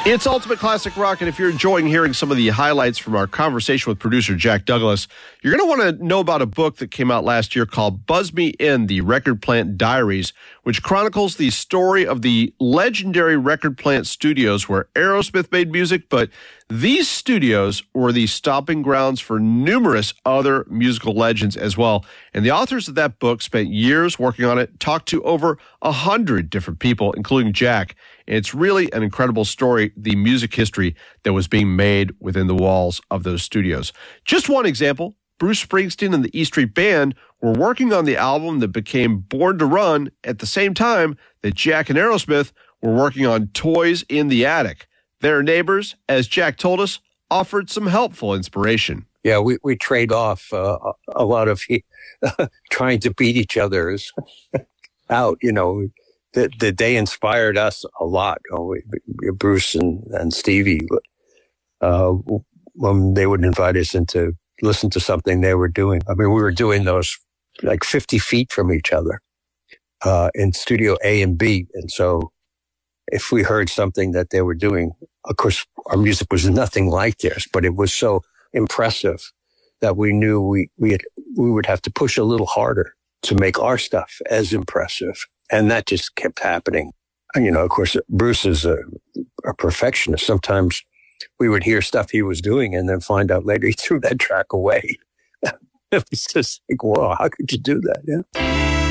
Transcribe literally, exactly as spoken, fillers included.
It's Ultimate Classic Rock, and if you're enjoying hearing some of the highlights from our conversation with producer Jack Douglas, you're going to want to know about a book that came out last year called Buzz Me In, The Record Plant Diaries, which chronicles the story of the legendary record plant studios where Aerosmith made music, but these studios were the stomping grounds for numerous other musical legends as well. And the authors of that book spent years working on it, talked to over a hundred different people, including Jack. And it's really an incredible story, the music history that was being made within the walls of those studios. Just one example, Bruce Springsteen and the E Street Band were working on the album that became Born to Run at the same time that Jack and Aerosmith were working on Toys in the Attic. Their neighbors, as Jack told us, offered some helpful inspiration. Yeah, we, we trade off uh, a lot of uh, trying to beat each other's out. You know, the, the, they inspired us a lot. Oh, we, Bruce and, and Stevie, uh, when they would invite us in to listen to something they were doing. I mean, we were doing those like fifty feet from each other uh, in studio A and B. And so if we heard something that they were doing, of course, our music was nothing like theirs, but it was so impressive that we knew we we had, we would have to push a little harder to make our stuff as impressive. And that just kept happening. And, you know, of course, Bruce is a, a perfectionist. Sometimes we would hear stuff he was doing and then find out later he threw that track away. It was just like, whoa, how could you do that? Yeah.